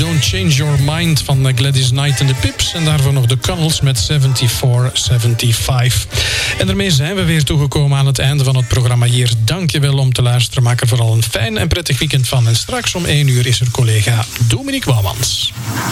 Don't Change Your Mind van Gladys Knight en de Pips. En daarvoor nog de Connells met 7475. En daarmee zijn we weer toegekomen aan het einde van het programma hier. Dank je wel om te luisteren. Maak er vooral een fijn en prettig weekend van. En straks om 1 uur is er collega Dominique Wouwmans.